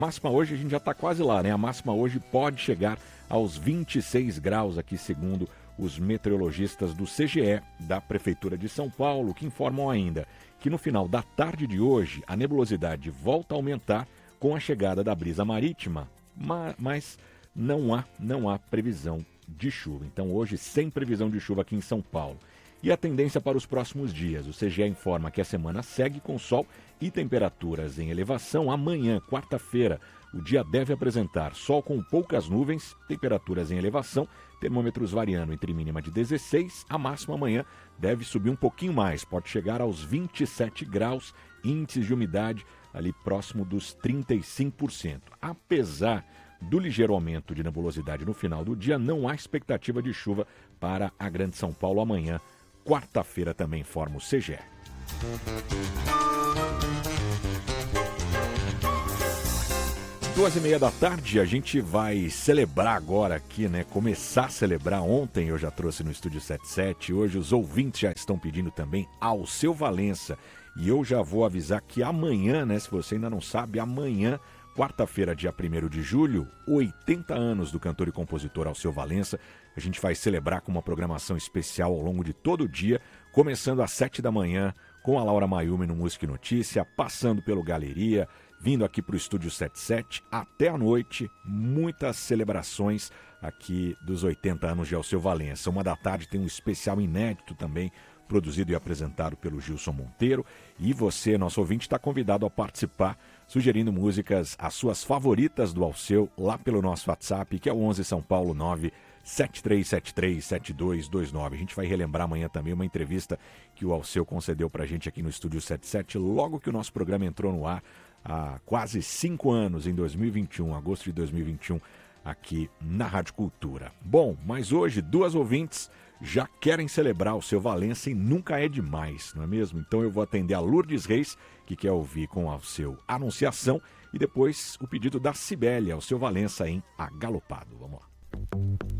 Máxima hoje a gente já está quase lá, né? A máxima hoje pode chegar aos 26 graus aqui, segundo os meteorologistas do CGE, da Prefeitura de São Paulo, que informam ainda que no final da tarde de hoje a nebulosidade volta a aumentar com a chegada da brisa marítima, mas não há previsão de chuva. Então hoje sem previsão de chuva aqui em São Paulo. E a tendência para os próximos dias, o CGE informa que a semana segue com sol e temperaturas em elevação. Amanhã, quarta-feira, o dia deve apresentar sol com poucas nuvens, temperaturas em elevação, termômetros variando entre mínima de 16, a máxima amanhã deve subir um pouquinho mais, pode chegar aos 27 graus, índices de umidade ali próximo dos 35%. Apesar do ligeiro aumento de nebulosidade no final do dia, não há expectativa de chuva para a Grande São Paulo amanhã. Quarta-feira também informa o CGE. 2h30 da tarde, a gente vai celebrar agora aqui, né? Começar a celebrar. Ontem eu já trouxe no Estúdio 77, hoje os ouvintes já estão pedindo também Alceu Valença. E eu já vou avisar que amanhã, né? Se você ainda não sabe, amanhã, quarta-feira, dia 1º de julho, 80 anos do cantor e compositor Alceu Valença. A gente vai celebrar com uma programação especial ao longo de todo o dia, começando às 7 da manhã, com a Laura Mayumi no Música e Notícia, passando pelo Galeria, vindo aqui para o Estúdio 77, até a noite, muitas celebrações aqui dos 80 anos de Alceu Valença. 1 da tarde tem um especial inédito também, produzido e apresentado pelo Gilson Monteiro. E você, nosso ouvinte, está convidado a participar, sugerindo músicas, as suas favoritas do Alceu, lá pelo nosso WhatsApp, que é o 11 São Paulo 973737229. A gente vai relembrar amanhã também uma entrevista que o Alceu concedeu pra gente aqui no Estúdio 77, logo que o nosso programa entrou no ar, há quase 5 anos, em 2021, agosto de 2021, aqui na Rádio Cultura. Bom, mas hoje 2 ouvintes já querem celebrar o Alceu Valença e nunca é demais, não é mesmo? Então eu vou atender a Lourdes Reis, que quer ouvir com o Alceu Anunciação, e depois o pedido da Cibele, Alceu Valença em Agalopado. Vamos lá.